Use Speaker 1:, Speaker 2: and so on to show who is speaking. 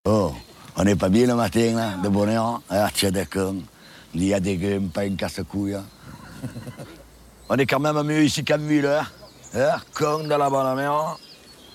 Speaker 1: Oh, on n'est pas bien le matin, là, de bonheur. Ah, tiens, d'accord. Il y a des gars, pas une casse-couille. Hein. On est quand même mieux ici qu'en ville, hein. Con de la bonne mère.